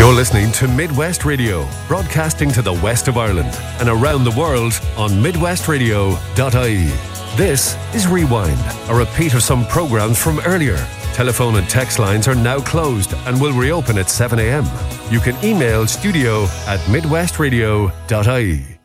You're listening to Midwest Radio, broadcasting to the west of Ireland and around the world on midwestradio.ie. This is Rewind, a repeat of some programs from earlier. Telephone and text lines are now closed and will reopen at 7 a.m. You can email studio@midwestradio.ie.